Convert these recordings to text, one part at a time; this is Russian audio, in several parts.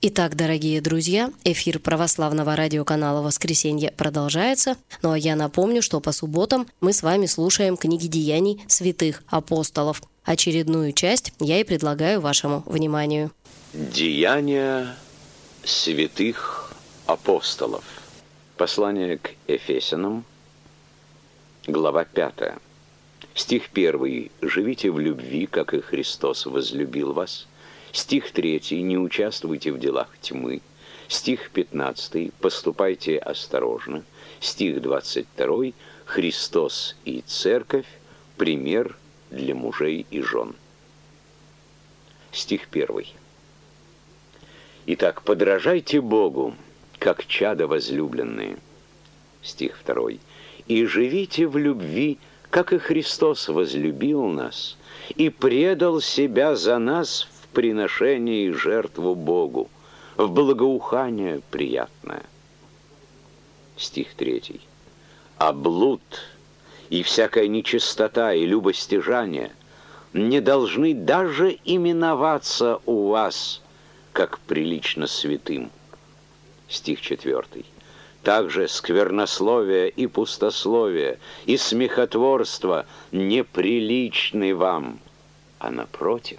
Итак, дорогие друзья, эфир православного радиоканала «Воскресенье» продолжается. Ну а я напомню, что по субботам мы с вами слушаем книги деяний святых апостолов. Очередную часть я и предлагаю вашему вниманию. Деяния святых апостолов. Послание к Ефесянам, глава 5. Стих 1. «Живите в любви, как и Христос возлюбил вас». Стих 3. «Не участвуйте в делах тьмы». Стих 15. «Поступайте осторожно». Стих 22. «Христос и Церковь – пример для мужей и жен». Стих 1. «Итак, подражайте Богу, как чада возлюбленные». Стих 2. «И живите в любви, как и Христос возлюбил нас и предал себя за нас в приношение и жертву Богу, в благоухание приятное». Стих 3. «А блуд и всякая нечистота и любостяжание не должны даже именоваться у вас, как прилично святым». Стих 4. «Также сквернословие и пустословие и смехотворство неприличны вам, а напротив,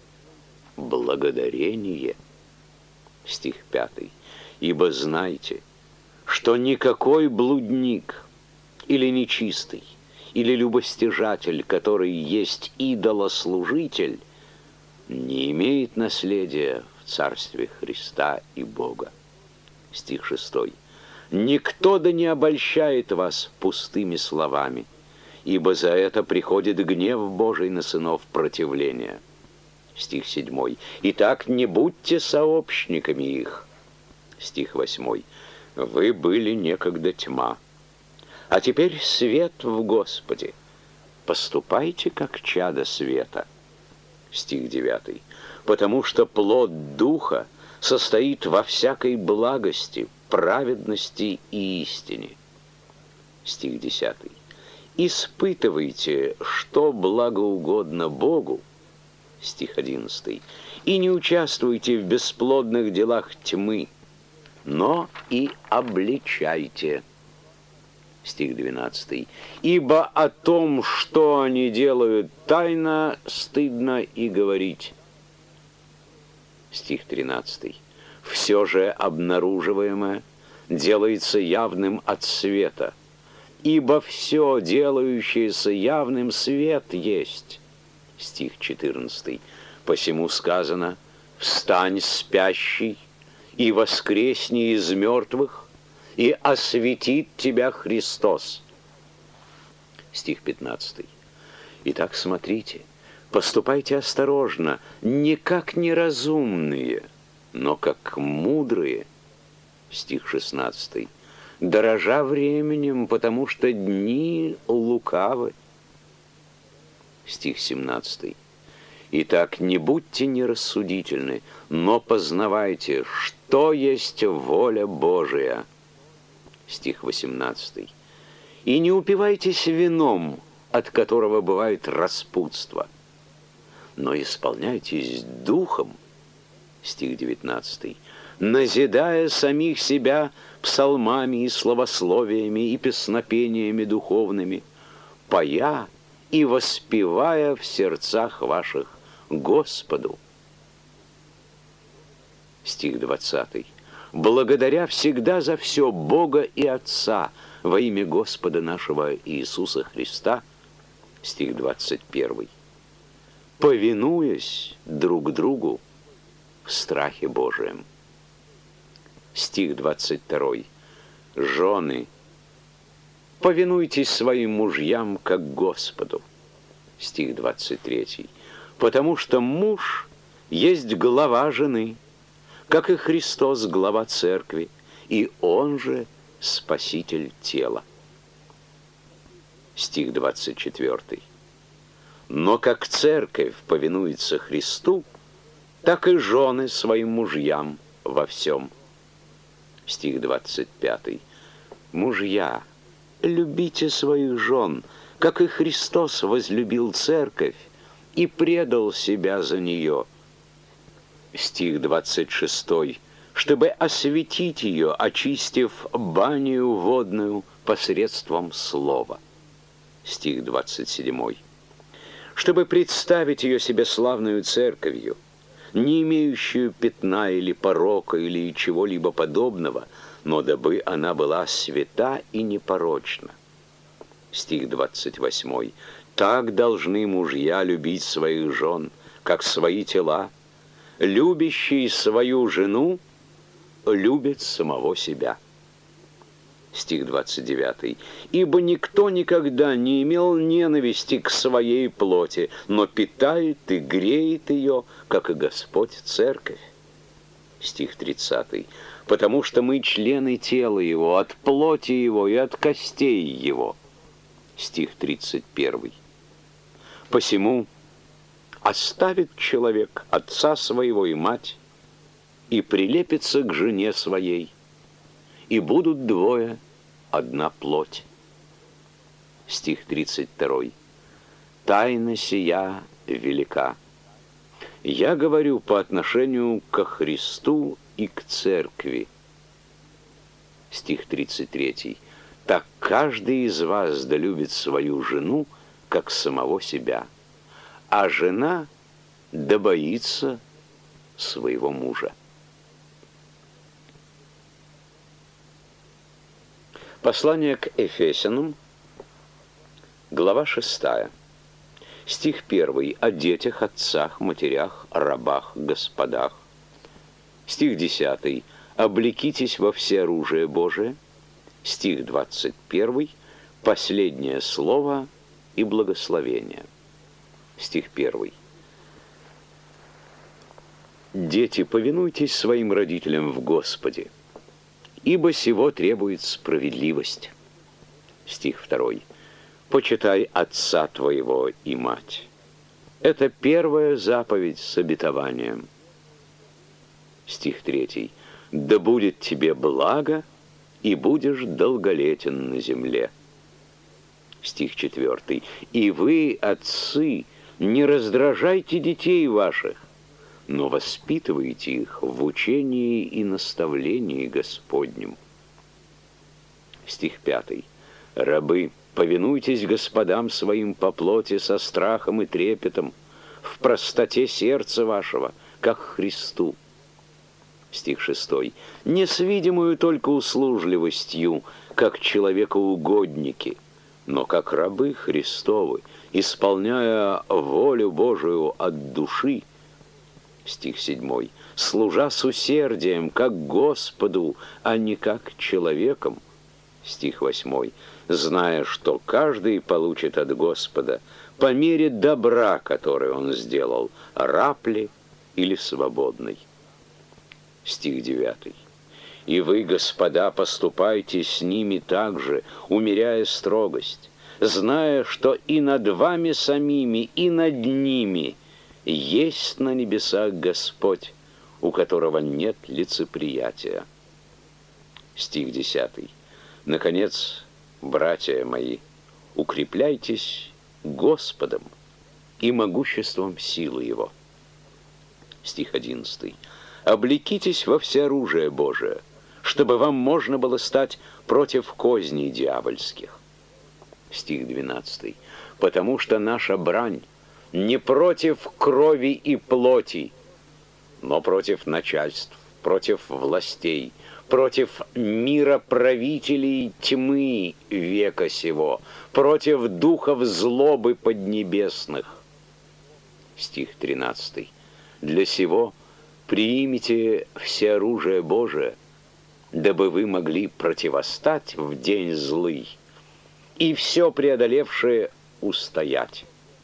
благодарение». Стих 5. «Ибо знайте, что никакой блудник или нечистый, или любостяжатель, который есть идолослужитель, не имеет наследия в Царстве Христа и Бога». Стих 6. «Никто да не обольщает вас пустыми словами, ибо за это приходит гнев Божий на сынов противления». Стих 7. «Итак, не будьте сообщниками их». Стих 8. «Вы были некогда тьма, а теперь свет в Господе. Поступайте, как чада света». Стих 9. «Потому что плод Духа состоит во всякой благости, праведности и истине». Стих 10. «Испытывайте, что благоугодно Богу». Стих 11. «И не участвуйте в бесплодных делах тьмы, но и обличайте». Стих 12. «Ибо о том, что они делают тайно, стыдно и говорить». Стих 13. «Все же обнаруживаемое делается явным от света, ибо все, делающееся явным, свет есть». Стих 14. «Посему сказано: встань, спящий, и воскресни из мертвых, и осветит тебя Христос». Стих 15. «Итак, смотрите, поступайте осторожно, не как неразумные, но как мудрые». Стих 16. «Дорожа временем, потому что дни лукавы». Стих 17. «Итак, не будьте нерассудительны, но познавайте, что есть воля Божия». Стих 18. «И не упивайтесь вином, от которого бывает распутство, но исполняйтесь духом». Стих 19. «Назидая самих себя псалмами и славословиями и песнопениями духовными, поя и воспевая в сердцах ваших Господу». Стих 20. «Благодаря всегда за все Бога и Отца во имя Господа нашего Иисуса Христа». Стих 21. «Повинуясь друг другу в страхе Божием». Стих 22. «Жены, повинуйтесь своим мужьям, как Господу». Стих 23. «Потому что муж есть глава жены, как и Христос глава церкви, и он же спаситель тела». Стих 24. «Но как церковь повинуется Христу, так и жены своим мужьям во всем». Стих 25. «Мужья, любите своих жен, как и Христос возлюбил церковь и предал себя за нее». Стих 26. чтобы осветить ее, очистив баню водную посредством слова. Стих 27. Чтобы представить ее себе славную церковью, не имеющую пятна или порока или чего-либо подобного, но дабы она была свята и непорочна. Стих 28. Так должны мужья любить своих жен, как свои тела. Любящий свою жену любит самого себя. Стих 29. «Ибо никто никогда не имел ненависти к своей плоти, но питает и греет ее, как и Господь церковь». Стих 30. «Потому что мы члены тела Его, от плоти Его и от костей Его». Стих 31. «Посему оставит человек отца своего и мать, и прилепится к жене своей, и будут двое одна плоть». Стих 32. «Тайна сия велика. Я говорю по отношению ко Христу и к церкви». Стих 33. «Так каждый из вас да любит свою жену, как самого себя, а жена да боится своего мужа». Послание к Ефесянам, глава 6, стих 1, о детях, отцах, матерях, рабах, господах. Стих 10, облекитесь во всеоружие Божие. Стих 21, последнее слово и благословение. Стих 1. Дети, повинуйтесь своим родителям в Господе, ибо сего требует справедливость. Стих 2. Почитай отца твоего и мать. Это первая заповедь с обетованием. Стих 3. Да будет тебе благо, и будешь долголетен на земле. Стих 4. И вы, отцы, не раздражайте детей ваших, но воспитывайте их в учении и наставлении Господнем. Стих 5. Рабы, повинуйтесь господам своим по плоти со страхом и трепетом, в простоте сердца вашего, как Христу. Стих 6. Не с видимую только услужливостью, как человекоугодники, но как рабы Христовы, исполняя волю Божию от души. Стих 7. Служа с усердием, как Господу, а не как человеком. Стих 8. Зная, что каждый получит от Господа по мере добра, которое он сделал, раб ли или свободный. Стих 9. И вы, господа, поступайте с ними так же, умеряя строгость, зная, что и над вами самими, и над ними есть на небесах Господь, у которого нет лицеприятия. Стих 10. Наконец, братья мои, укрепляйтесь Господом и могуществом силы Его. Стих 11. Облекитесь во всеоружие Божие, чтобы вам можно было стать против козней дьявольских. Стих 12. Потому что наша брань не против крови и плоти, но против начальств, против властей, против мироправителей тьмы века сего, против духов злобы поднебесных. Стих 13. Для сего приимите всеоружие Божие, дабы вы могли противостать в день злый и все преодолевшее устоять.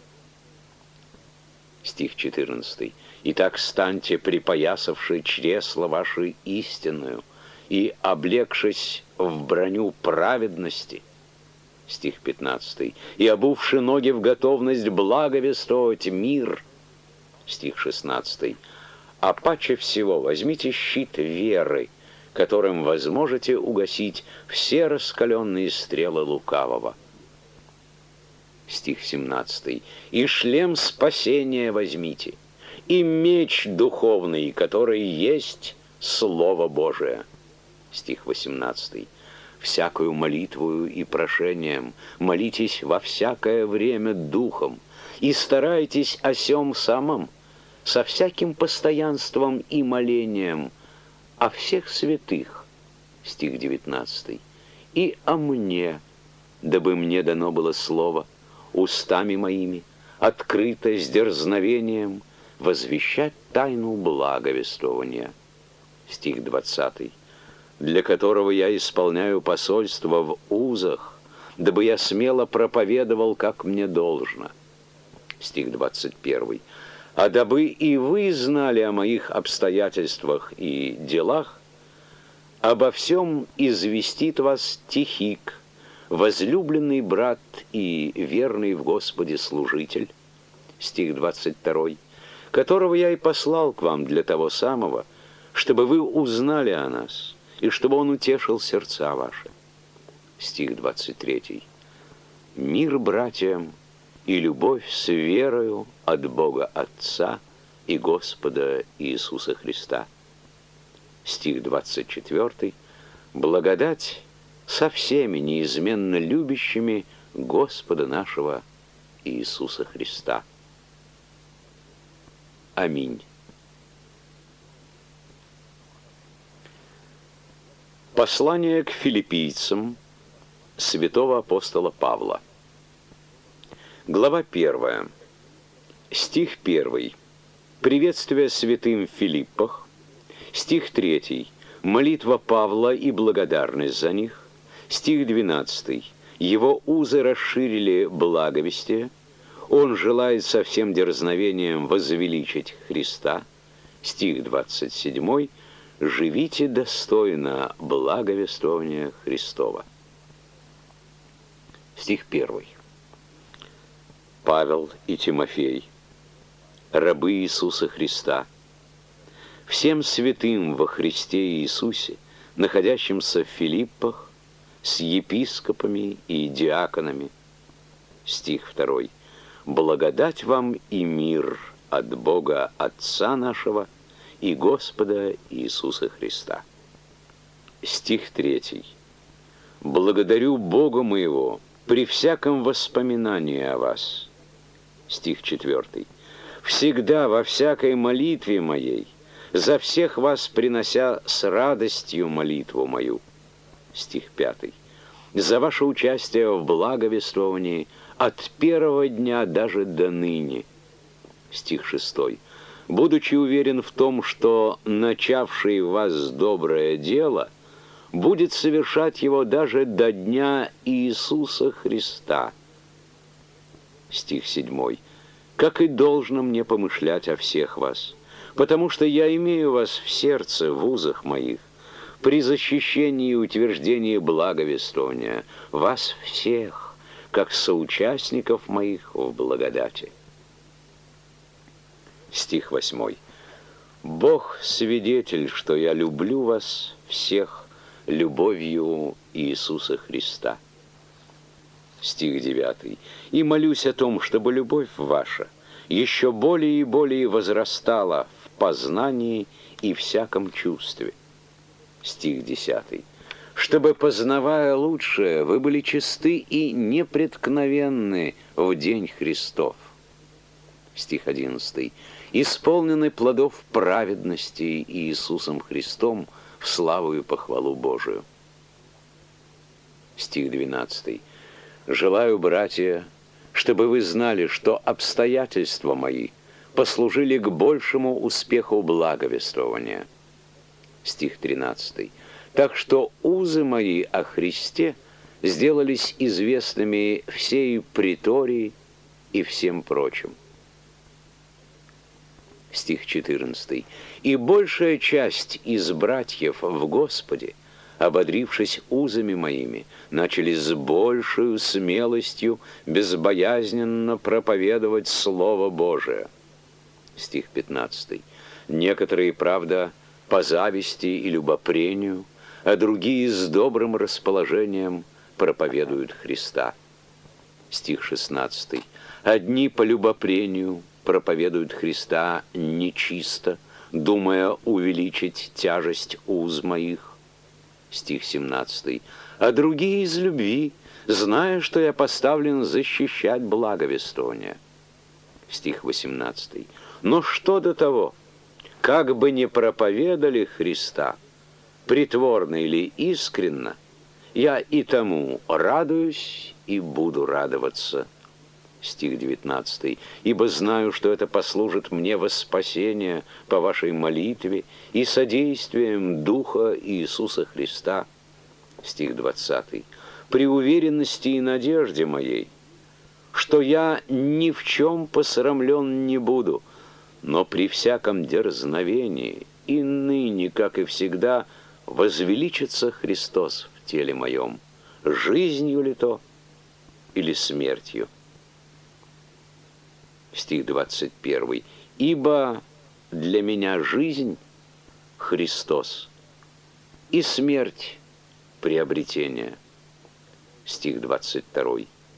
Стих 14. «Итак, станьте, припоясавши чресла ваши истинную и облегшись в броню праведности». Стих 15. «И обувши ноги в готовность благовествовать мир». Стих 16. «А паче всего возьмите щит веры, которым возможете угасить все раскаленные стрелы лукавого». Стих 17. «И шлем спасения возьмите, и меч духовный, который есть Слово Божие. Стих 18. Всякую молитвою и прошением молитесь во всякое время духом, и старайтесь о сем самом со всяким постоянством и молением о всех святых. Стих 19. И о мне, дабы мне дано было слово устами моими, открыто с дерзновением, возвещать тайну благовествования. Стих 20. Для которого я исполняю посольство в узах, дабы я смело проповедовал, как мне должно. Стих 21. А дабы и вы знали о моих обстоятельствах и делах, обо всем известит вас Тихик, возлюбленный брат и верный в Господе служитель. Стих 22. Которого я и послал к вам для того самого, чтобы вы узнали о нас, и чтобы он утешил сердца ваши. Стих 23. Мир братьям и любовь с верою от Бога Отца и Господа Иисуса Христа. Стих 24. Благодать со всеми неизменно любящими Господа нашего Иисуса Христа. Аминь. Послание к филиппийцам святого апостола Павла. Глава 1. Стих 1. Приветствие святым в Филиппах. Стих 3. Молитва Павла и благодарность за них. Стих 12. Его узы расширили благовестие. Он желает со всем дерзновением возвеличить Христа. Стих 27. Живите достойно благовествования Христова. Стих 1. Павел и Тимофей, рабы Иисуса Христа, всем святым во Христе Иисусе, находящимся в Филиппах, с епископами и диаконами. Стих 2. Благодать вам и мир от Бога Отца нашего и Господа Иисуса Христа. Стих 3. Благодарю Бога моего при всяком воспоминании о вас. Стих 4. Всегда во всякой молитве моей, за всех вас принося с радостью молитву мою. Стих 5. За ваше участие в благовествовании от первого дня даже до ныне. Стих 6. Будучи уверен в том, что начавший в вас доброе дело будет совершать его даже до дня Иисуса Христа. Стих 7. Как и должно мне помышлять о всех вас, потому что я имею вас в сердце, в узах моих, при защищении и утверждении благовествования, вас всех, как соучастников моих в благодати. Стих 8. Бог свидетель, что я люблю вас всех любовью Иисуса Христа. Стих 9. И молюсь о том, чтобы любовь ваша еще более и более возрастала в познании и всяком чувстве. Стих 10. Чтобы, познавая лучшее, вы были чисты и непреткновенны в день Христов. Стих 11. Исполнены плодов праведности Иисусом Христом в славу и похвалу Божию. Стих 12. Желаю, братья, чтобы вы знали, что обстоятельства мои послужили к большему успеху благовествования. Стих 13. Так что узы мои о Христе сделались известными всей притории и всем прочим. Стих 14. «И большая часть из братьев в Господе, ободрившись узами моими, начали с большей смелостью безбоязненно проповедовать Слово Божие». Стих 15. «Некоторые, правда, по зависти и любопрению, а другие с добрым расположением проповедуют Христа». Стих 16. «Одни по любопрению проповедуют Христа нечисто, думая увеличить тяжесть уз моих. Стих 17. А другие из любви, зная, что я поставлен защищать благовествование. Стих 18. Но что до того, как бы не проповедали Христа, притворно или искренно, я и тому радуюсь и буду радоваться. Стих 19. «Ибо знаю, что это послужит мне во спасение по вашей молитве и содействием Духа Иисуса Христа». Стих 20. «При уверенности и надежде моей, что я ни в чем посрамлен не буду, но при всяком дерзновении и ныне, как и всегда, возвеличится Христос в теле моем, жизнью ли то или смертью». Стих 21. «Ибо для меня жизнь — Христос, и смерть — приобретение». Стих 22.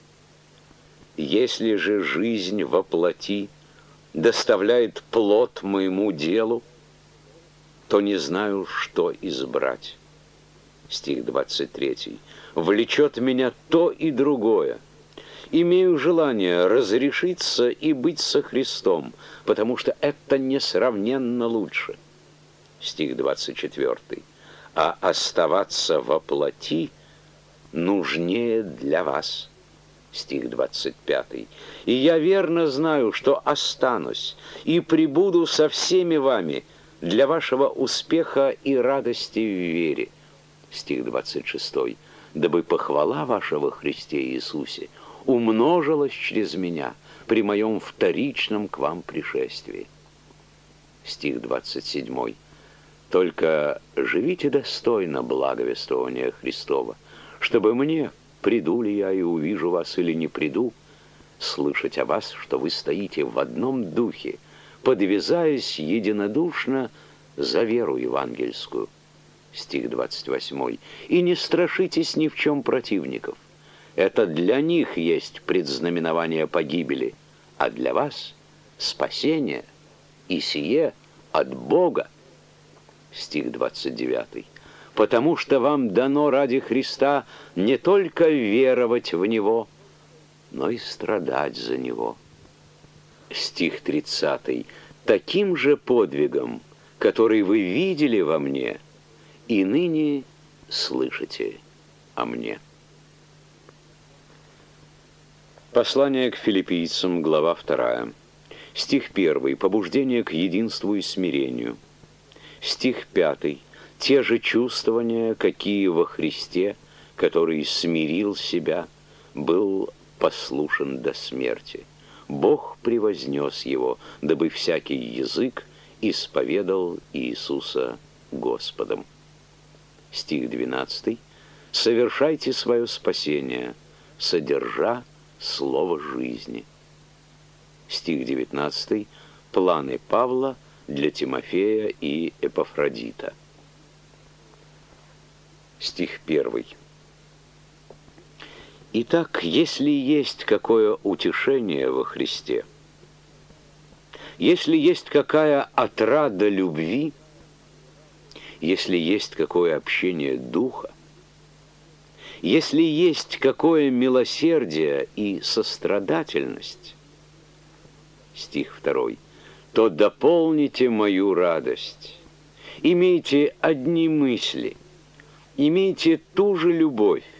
«Если же жизнь во плоти доставляет плод моему делу, то не знаю, что избрать». Стих 23. «Влечет меня то и другое. Имею желание разрешиться и быть со Христом, потому что это несравненно лучше». Стих 24. «А оставаться во плоти нужнее для вас». Стих 25. «И я верно знаю, что останусь и пребуду со всеми вами для вашего успеха и радости в вере». Стих 26. «Дабы похвала ваша во Христе Иисусе умножилась через меня при моем вторичном к вам пришествии». Стих 27. «Только живите достойно благовествования Христова, чтобы мне, приду ли я и увижу вас или не приду, слышать о вас, что вы стоите в одном духе, подвязаясь единодушно за веру евангельскую». Стих 28. «И не страшитесь ни в чем противников. Это для них есть предзнаменование погибели, а для вас спасение, и сие от Бога». Стих 29. «Потому что вам дано ради Христа не только веровать в Него, но и страдать за Него». Стих 30. «Таким же подвигом, который вы видели во мне, и ныне слышите о мне». Послание к филиппийцам, глава 2. Стих 1. Побуждение к единству и смирению. Стих 5. Те же чувствования, какие во Христе, который смирил себя, был послушен до смерти. Бог превознес его, дабы всякий язык исповедал Иисуса Господом. Стих 12. Совершайте свое спасение, содержа слово жизни. Стих 19. Планы Павла для Тимофея и Эпафродита. Стих 1. Итак, если есть какое утешение во Христе, если есть какая отрада любви, если есть какое общение духа, если есть какое милосердие и сострадательность, стих 2, то дополните мою радость, имейте одни мысли, имейте ту же любовь,